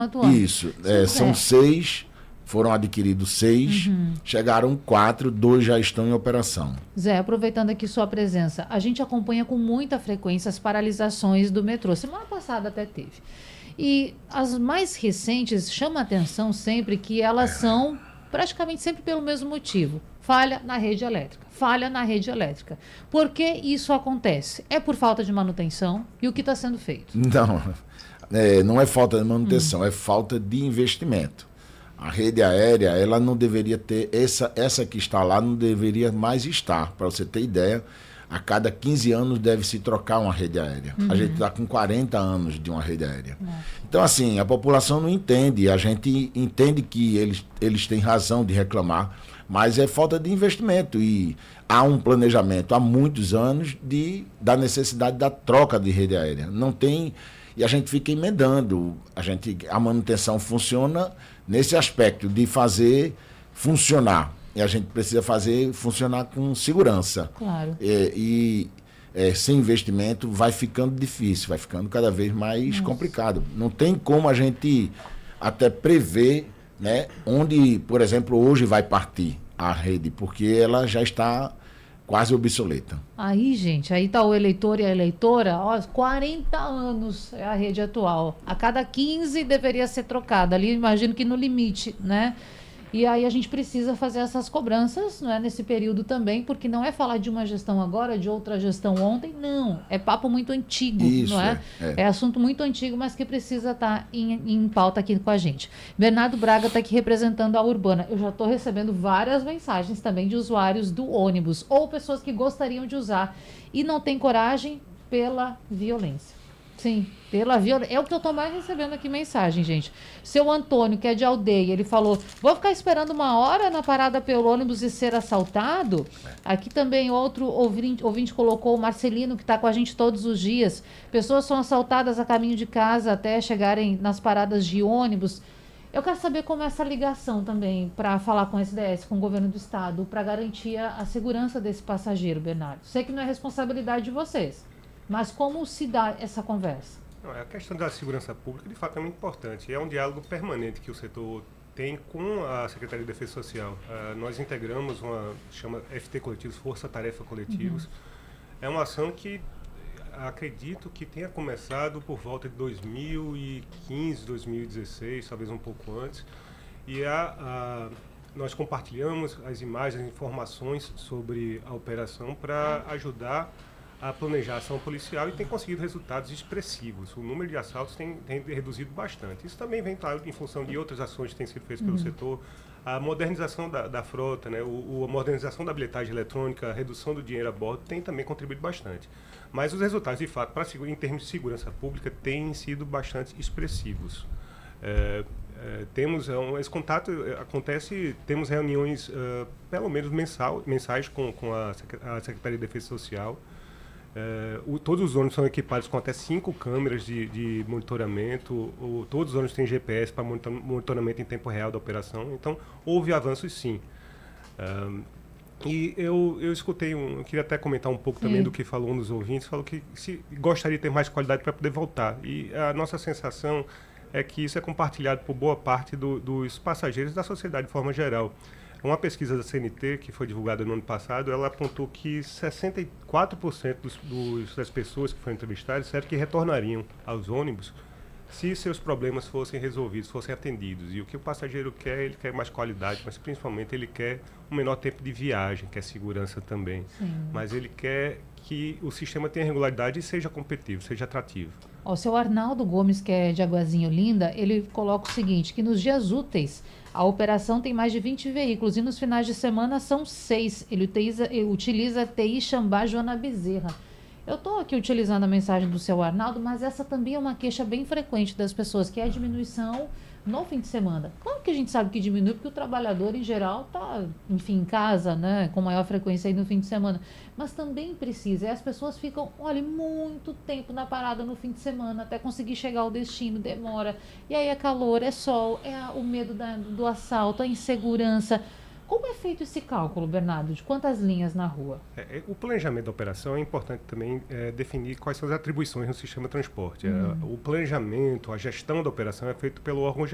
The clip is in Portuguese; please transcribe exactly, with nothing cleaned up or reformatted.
atuando. Isso, é, são seis, foram adquiridos seis, uhum. chegaram quatro, dois já estão em operação. Zé, aproveitando aqui sua presença, a gente acompanha com muita frequência as paralisações do metrô. Semana passada até teve. E as mais recentes chamam a atenção sempre que elas são praticamente sempre pelo mesmo motivo. Falha na rede elétrica. Falha na rede elétrica. Por que isso acontece? É por falta de manutenção e o que está sendo feito? Não, é, não é falta de manutenção, hum. é falta de investimento. A rede aérea, ela não deveria ter, essa, essa que está lá não deveria mais estar. Para você ter ideia, a cada quinze anos deve se trocar uma rede aérea. Uhum. A gente está com quarenta anos de uma rede aérea. Uhum. Então, assim, a população não entende. A gente entende que eles, eles têm razão de reclamar, mas é falta de investimento. E há um planejamento há muitos anos de, da necessidade da troca de rede aérea. Não tem... E a gente fica emendando. A, gente, a manutenção funciona nesse aspecto de fazer funcionar. E a gente precisa fazer funcionar com segurança. Claro. É, e é, sem investimento vai ficando difícil, vai ficando cada vez mais Nossa. complicado. Não tem como a gente até prever, né, onde, por exemplo, hoje vai partir a rede, porque ela já está quase obsoleta. Aí, gente, aí está o eleitor e a eleitora, ó, quarenta anos é a rede atual. A cada quinze deveria ser trocada. Ali, imagino que no limite, né? E aí a gente precisa fazer essas cobranças, não é, nesse período também, porque não é falar de uma gestão agora, de outra gestão ontem, não. É papo muito antigo, Isso, não é? É, é. é assunto muito antigo, mas que precisa estar em, em pauta aqui com a gente. Bernardo Braga está aqui representando a Urbana. Eu já estou recebendo várias mensagens também de usuários do ônibus, ou pessoas que gostariam de usar e não têm coragem pela violência. Sim, pela violência. É o que eu estou mais recebendo aqui mensagem, gente. Seu Antônio, que é de Aldeia, ele falou, vou ficar esperando uma hora na parada pelo ônibus e ser assaltado? Aqui também outro ouvinte, ouvinte colocou, o Marcelino, que está com a gente todos os dias. Pessoas são assaltadas a caminho de casa até chegarem nas paradas de ônibus. Eu quero saber como é essa ligação também para falar com o S D S, com o governo do estado, para garantir a segurança desse passageiro, Bernardo. Sei que não é responsabilidade de vocês. Mas como se dá essa conversa? Não, a questão da segurança pública, de fato, é muito importante. É um diálogo permanente que o setor tem com a Secretaria de Defesa Social. Uh, nós integramos uma, chama F T Coletivos, Força Tarefa Coletivos. Uhum. É uma ação que acredito que tenha começado por volta de dois mil e quinze, dois mil e dezesseis, talvez um pouco antes. E a, a, nós compartilhamos as imagens, as informações sobre a operação para ajudar a planejar a ação policial e tem conseguido resultados expressivos. O número de assaltos tem, tem reduzido bastante. Isso também vem, claro, em função de outras ações que têm sido feitas pelo uhum. setor. A modernização da, da frota, né, o, a modernização da bilhetagem eletrônica, a redução do dinheiro a bordo tem também contribuído bastante. Mas os resultados, de fato, pra, em termos de segurança pública, têm sido bastante expressivos. É, é, temos um, esse contato acontece, temos reuniões, uh, pelo menos mensal, mensais com, com a, a Secretaria de Defesa Social. Uh, o, todos os ônibus são equipados com até cinco câmeras de, de monitoramento, o, todos os ônibus têm G P S para monitor, monitoramento em tempo real da operação, então houve avanços sim. Uh, e eu, eu escutei, um, eu queria até comentar um pouco sim. também do que falou um dos ouvintes, falou que se, gostaria de ter mais qualidade para poder voltar, e a nossa sensação é que isso é compartilhado por boa parte do, dos passageiros da sociedade de forma geral. Uma pesquisa da C N T, que foi divulgada no ano passado, ela apontou que sessenta e quatro por cento dos, dos, das pessoas que foram entrevistadas disseram que retornariam aos ônibus se seus problemas fossem resolvidos, fossem atendidos. E o que o passageiro quer, ele quer mais qualidade, mas principalmente ele quer um menor tempo de viagem, quer segurança também. Sim. Mas ele quer que o sistema tenha regularidade e seja competitivo, seja atrativo. O seu Arnaldo Gomes, que é de Aguazinho Linda, ele coloca o seguinte, que nos dias úteis a operação tem mais de vinte veículos e nos finais de semana são seis. Ele utiliza, ele utiliza a T I Xambá Joana Bezerra. Eu estou aqui utilizando a mensagem do seu Arnaldo, mas essa também é uma queixa bem frequente das pessoas, que é a diminuição no fim de semana. Claro que a gente sabe que diminui, porque o trabalhador, em geral, está, enfim, em casa, né, com maior frequência aí no fim de semana. Mas também precisa. E as pessoas ficam, olha, muito tempo na parada no fim de semana, até conseguir chegar ao destino, demora. E aí é calor, é sol, é o medo da, do assalto, a insegurança. Como é feito esse cálculo, Bernardo, de quantas linhas na rua? É, é, o planejamento da operação é importante também é, definir quais são as atribuições no sistema de transporte. Uhum. É, o planejamento, a gestão da operação é feito pelo órgão